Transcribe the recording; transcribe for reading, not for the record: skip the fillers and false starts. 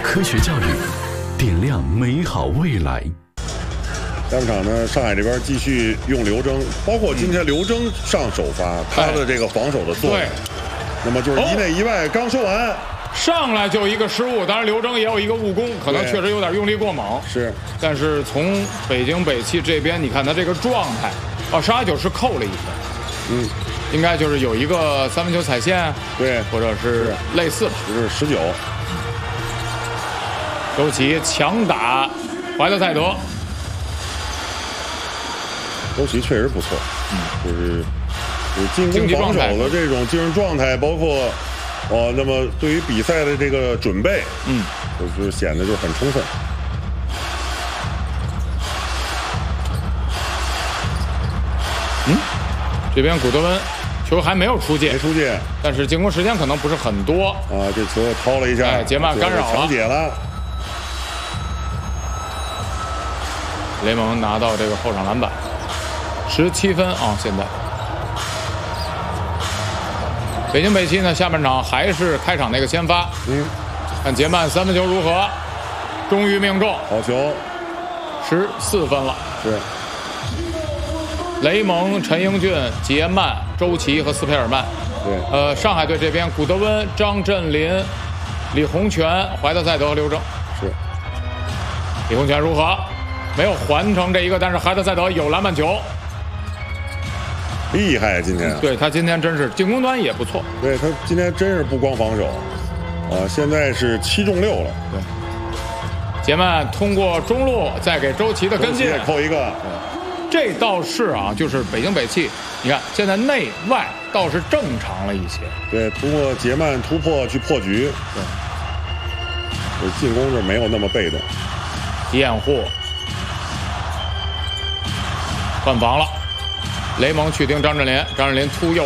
科学教育，点亮美好未来。 下半场呢，上海这边继续用刘铮，包括今天刘铮上首发，他的这个防守的作用。那么就是一内一外，刚说完， 上来就一个失误，当然刘铮也有一个误攻，可能确实有点用力过猛。 是， 但是从北京北汽这边，你看他这个状态，18-9是扣了一分，应该就是有一个三分球踩线， 对， 或者是类似吧， 就是19。 周琦强打怀特塞德， 周琦确实不错，就是进攻防守的这种精神状态，包括那么对于比赛的这个准备，就是显得就很充分。 这边古德温球还没有出界， 没出界， 但是进攻时间可能不是很多啊。这球掏了一下， 杰曼干扰了， 抢解了。 雷蒙拿到这个后场篮板，17分啊！现在北京北汽呢，下半场还是开场那个先发，看杰曼三分球如何，终于命中， 好球 ，14分了。 是。 雷蒙、陈英俊、杰曼、周琦和斯佩尔曼。 对。 上海队这边，古德温、张镇麟、李洪权、怀特塞德和刘铮。 是。 李洪权如何？没有完成这一个，但是怀特塞德有篮板球。 厉害啊！今天。 对他今天真是进攻端也不错。 对他今天真是不光防守，现在是7中6了。 对。杰曼通过中路再给周琦的跟进， 扣一个。 这倒是啊，就是北京北汽，你看现在内外倒是正常了一些。 对，通过杰曼突破去破局。对，进攻就没有那么被动。 掩护，换防了，雷蒙去盯张镇麟，张镇麟突右